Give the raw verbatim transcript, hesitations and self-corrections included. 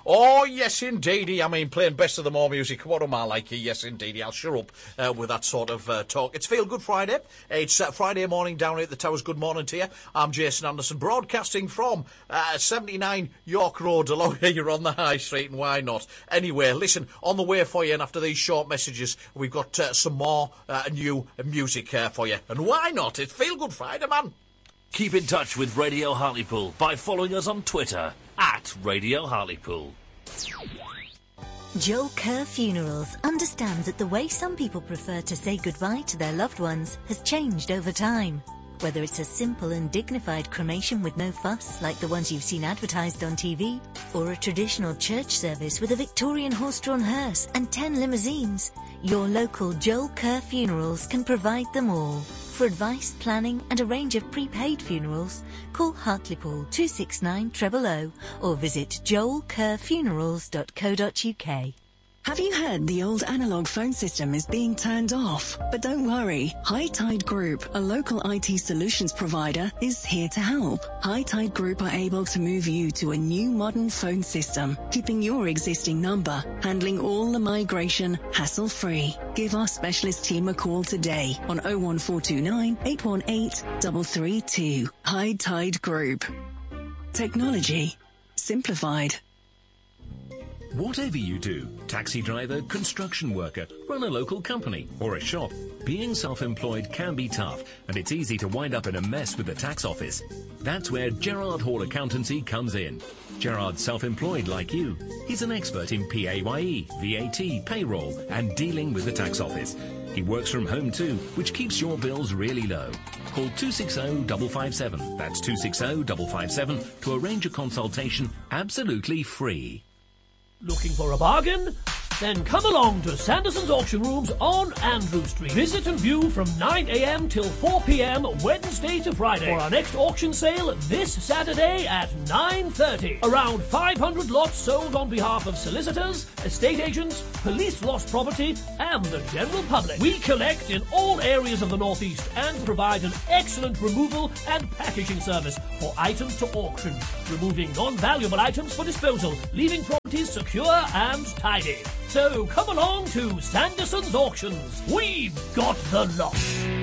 Oh, yes, indeedy. I mean, playing best of the more music. What am I like? Yes, indeedy. I'll shut up uh, with that sort of uh, talk. It's Feel Good Friday. It's uh, Friday morning down here at the Towers. Good morning to you. I'm Jason Anderson, broadcasting from uh, seventy-nine York Road. Along here, you're on the high street, and why not? Anyway, listen, on the way for you, and after these short messages, we've got uh, some more uh, new music uh, for you. And why not? It's Feel Good Friday, man. Keep in touch with Radio Hartlepool by following us on Twitter at Radio Hartlepool. Joel Kerr Funerals understand that the way some people prefer to say goodbye to their loved ones has changed over time. Whether it's a simple and dignified cremation with no fuss, like the ones you've seen advertised on T V, or a traditional church service with a Victorian horse-drawn hearse and ten limousines, your local Joel Kerr Funerals can provide them all. For advice, planning and a range of prepaid funerals, call Hartlepool two six nine zero zero zero or visit joel kerr funerals dot co dot uk. Have you heard the old analogue phone system is being turned off? But don't worry, High Tide Group, a local I T solutions provider, is here to help. High Tide Group are able to move you to a new modern phone system, keeping your existing number, handling all the migration hassle-free. Give our specialist team a call today on oh one four two nine, eight one eight, three three two. High Tide Group. Technology simplified. Whatever you do, taxi driver, construction worker, run a local company or a shop, being self-employed can be tough, and it's easy to wind up in a mess with the tax office. That's where Gerard Hall Accountancy comes in. Gerard's self-employed like you. He's an expert in P A Y E, V A T, payroll, and dealing with the tax office. He works from home too, which keeps your bills really low. Call two six zero, five five seven, that's two six zero, five five seven, to arrange a consultation absolutely free. Looking for a bargain? Then come along to Sanderson's Auction Rooms on Andrew Street. Visit and view from nine a m till four p m Wednesday to Friday for our next auction sale this Saturday at nine thirty. Around five hundred lots sold on behalf of solicitors, estate agents, police lost property and the general public. We collect in all areas of the Northeast and provide an excellent removal and packaging service for items to auction, removing non-valuable items for disposal, leaving properties secure and tidy. So come along to Sanderson's Auctions. We've got the lot.